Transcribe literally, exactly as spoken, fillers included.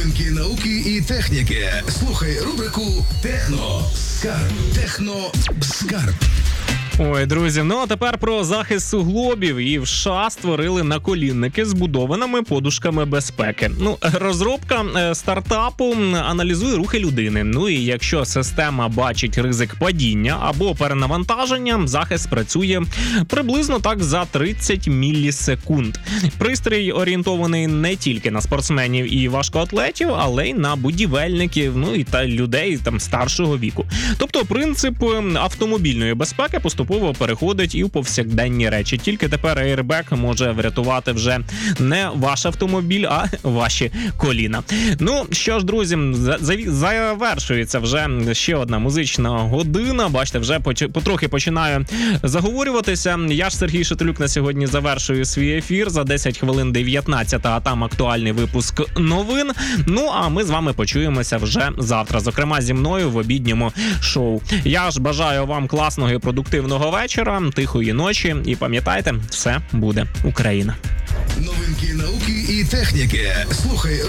Новинки науки і техніки. Слухай рубрику Техно Скарб. Техно Скарб. Ой, друзі, ну а тепер про захист суглобів. І в США створили наколінники з будованими подушками безпеки. Ну, розробка е, стартапу аналізує рухи людини. Ну і якщо система бачить ризик падіння або перенавантаження, захист працює приблизно так за тридцять мілісекунд. Пристрій орієнтований не тільки на спортсменів і важкоатлетів, але й на будівельників, ну і та людей там старшого віку. Тобто принцип автомобільної безпеки поступово переходить і в повсякденні речі. Тільки тепер Airbag може врятувати вже не ваш автомобіль, а ваші коліна. Ну що ж, друзі, завершується вже ще одна музична година. Бачите, вже потрохи починаю заговорюватися. Я ж, Сергій Шатилюк, на сьогодні завершую свій ефір. За десять хвилин дев'ятнадцята, а там актуальний випуск новин. Ну, а ми з вами почуємося вже завтра. Зокрема, зі мною в обідньому шоу. Я ж бажаю вам класного і продуктивного вечора, тихої ночі. І пам'ятайте, все буде Україна. Новинки науки і техніки. Слухай